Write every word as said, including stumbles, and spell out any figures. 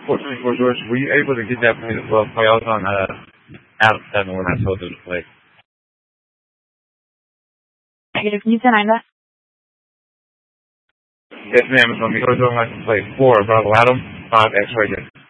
Fortunately for George, were you able to get that plane as well? I was on uh, out of seven when I told you to play. Negative. Can you send that? Yes, ma'am. It's on me. George, I have to play four, Bravo Adam, five X-ray.